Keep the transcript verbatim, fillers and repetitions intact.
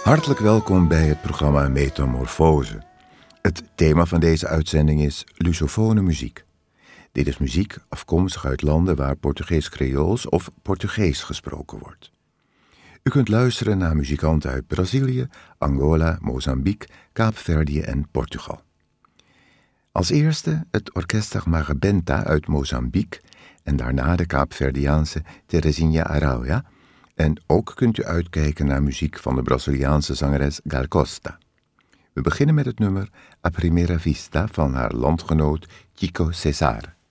Hartelijk welkom bij het programma Metamorfose. Het thema van deze uitzending is lusofone muziek. Dit is muziek afkomstig uit landen waar Portugees-Creools of Portugees gesproken wordt. U kunt luisteren naar muzikanten uit Brazilië, Angola, Mozambique, Kaapverdië en Portugal. Als eerste het Orquesta Marabenta uit Mozambique en daarna de Kaapverdiaanse Terezinha Arauja. En ook kunt u uitkijken naar muziek van de Braziliaanse zangeres Gal Costa. We beginnen met het nummer A Primeira Vista van haar landgenoot Chico Cesar.